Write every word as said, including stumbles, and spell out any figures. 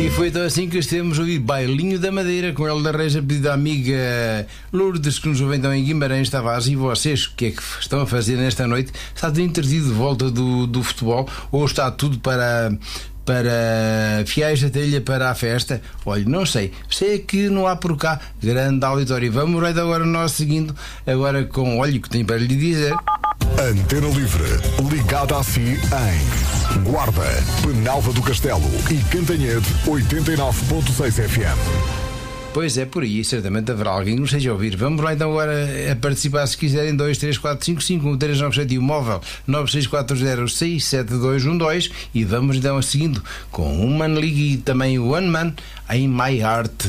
E foi então assim que estemos a ouvir Bailinho da Madeira, com ele da Reja, pedido da amiga Lourdes, que nos ouve então em Guimarães, Tavares. E vocês, o que é que estão a fazer nesta noite? Está tudo intertido de volta do, do futebol? Ou está tudo para... para fiéis da telha para a festa? Olha, não sei. Sei que não há por cá grande auditório. Vamos então agora nós seguindo, agora com olha o que tenho para lhe dizer. Antena Livre, ligada a si em Guarda, Penalva do Castelo e Cantanhede oitenta e nove ponto seis F M. Pois é, por aí, certamente haverá alguém que nos esteja a ouvir. Vamos lá então agora a participar, se quiserem, dois três quatro cinco cinco um três nove sete e o móvel nove seis quatro zero seis sete dois um dois. E vamos então a seguindo com Human League e também o One Man em My Heart.